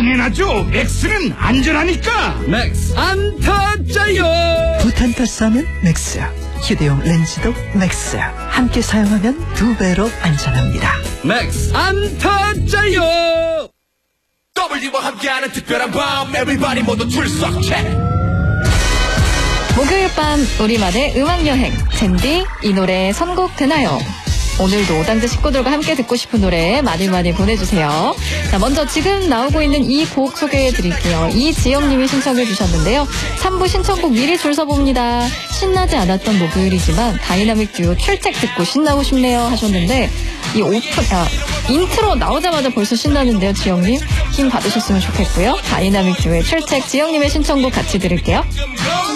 당연하죠. 맥스는 안전하니까. 맥스 안 터져요. 부탄타 싸면 맥스야. 휴대용 렌즈도 맥스야. 함께 사용하면 2배로 안전합니다. 맥스 안 터져요. W와 함께하는 특별한 밤 Everybody 모두 출석 체크. 목요일 밤 우리만의 음악여행 젠디 이 노래 선곡 되나요? 오늘도 오당제 식구들과 함께 듣고 싶은 노래 많이 보내주세요. 자, 먼저 지금 나오고 있는 이 곡 소개해드릴게요. 이지영님이 신청해 주셨는데요. 3부 신청곡 미리 줄 서봅니다. 신나지 않았던 목요일이지만 다이나믹 듀오 출첵 듣고 신나고 싶네요 하셨는데 이 인트로 나오자마자 벌써 신나는데요. 지영님 힘 받으셨으면 좋겠고요. 다이나믹 듀오의 출첵 지영님의 신청곡 같이 들을게요.